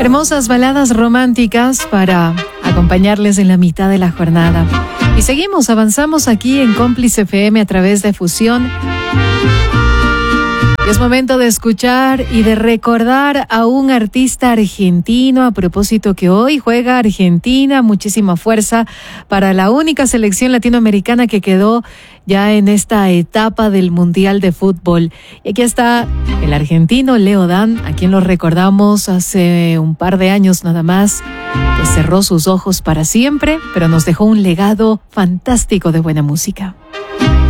Hermosas baladas románticas para acompañarles en la mitad de la jornada. Y seguimos, avanzamos aquí en Cómplice FM a través de Fusión. Y es momento de escuchar y de recordar a un artista argentino, a propósito que hoy juega Argentina, muchísima fuerza para la única selección latinoamericana que quedó ya en esta etapa del Mundial de Fútbol. Y aquí está el argentino Leo Dan, a quien lo recordamos hace un par de años nada más, que cerró sus ojos para siempre, pero nos dejó un legado fantástico de buena música.